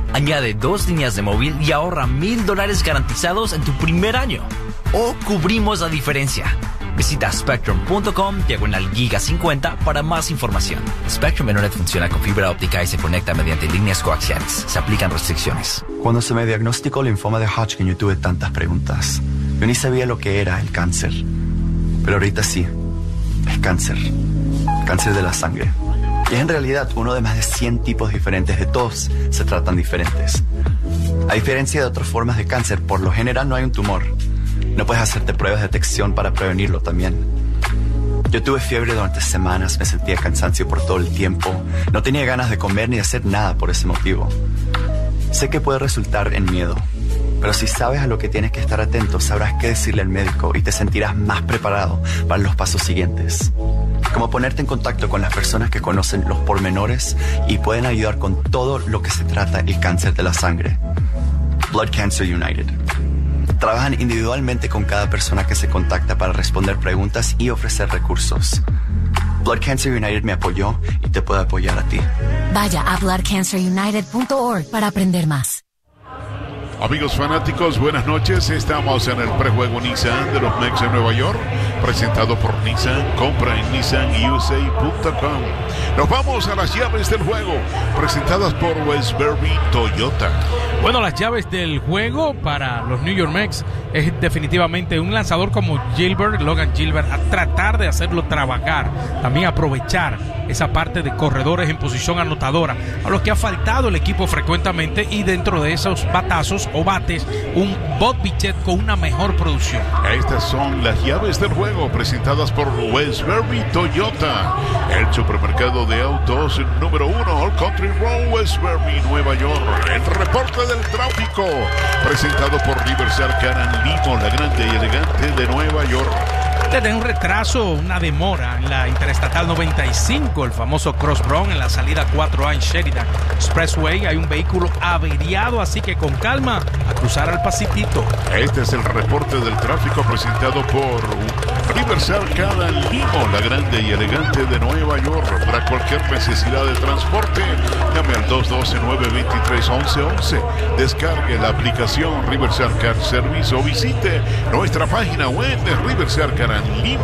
Añade 2 líneas de móvil y ahorra $1,000 garantizados en tu primer año. O cubrimos la diferencia. Visita Spectrum.com/giga50 para más información. Spectrum Internet funciona con fibra óptica y se conecta mediante líneas coaxiales. Se aplican restricciones. Cuando se me diagnosticó linfoma de Hodgkin, yo tuve tantas preguntas. Yo ni sabía lo que era el cáncer. Pero ahorita sí. Es cáncer. Cáncer de la sangre. Y es en realidad uno de más de 100 tipos diferentes. De todos se tratan diferentes. A diferencia de otras formas de cáncer, por lo general no hay un tumor. No puedes hacerte pruebas de detección para prevenirlo también. Yo tuve fiebre durante semanas, me sentía cansancio por todo el tiempo. No tenía ganas de comer ni de hacer nada por ese motivo. Sé que puede resultar en miedo, pero si sabes a lo que tienes que estar atento, sabrás qué decirle al médico y te sentirás más preparado para los pasos siguientes. Como ponerte en contacto con las personas que conocen los pormenores y pueden ayudar con todo lo que se trata el cáncer de la sangre. Blood Cancer United. Trabajan individualmente con cada persona que se contacta para responder preguntas y ofrecer recursos. Blood Cancer United me apoyó y te puede apoyar a ti. Vaya a bloodcancerunited.org para aprender más. Amigos fanáticos, buenas noches. Estamos en el prejuego Nissan de los Mex de Nueva York, presentado por Nissan. Compra en nissanusa.com. Nos vamos a las llaves del juego, presentadas por Westbury Toyota. Bueno, las llaves del juego para los New York Mets es definitivamente un lanzador como Logan Gilbert, a tratar de hacerlo trabajar, también aprovechar esa parte de corredores en posición anotadora, a los que ha faltado el equipo frecuentemente, y dentro de esos batazos o bates, un Bob Bichette con una mejor producción. Estas son las llaves del juego presentadas por Westbury Toyota, el supermercado de autos número 1, Old Country Road, Westbury, Nueva York. El reporte del tráfico presentado por Riverside Caran Limo, la grande y elegante de Nueva York. Desde un retraso, una demora en la Interestatal 95, el famoso Cross Bronx, en la salida 4A en Sheridan Expressway, hay un vehículo averiado, así que con calma, a cruzar al pasitito. Este es el reporte del tráfico presentado por Riverside Caran Limo, la grande y elegante de Nueva York. Para cualquier necesidad de transporte, llame al 212-923-1111. Descargue la aplicación Riverside Car Service o visite nuestra página web de riversidecaranlimo.com.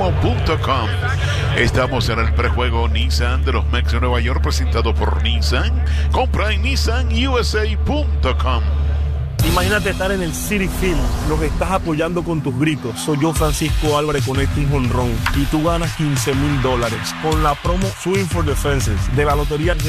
Estamos en el prejuego Nissan de los Mex de Nueva York, presentado por Nissan. Compra en nissanusa.com. Imagínate estar en el Citi Field, lo que estás apoyando con tus gritos. Soy yo, Francisco Álvarez, con este jonrón y tú ganas $15,000 con la promo Swing for the Fences de la Lotería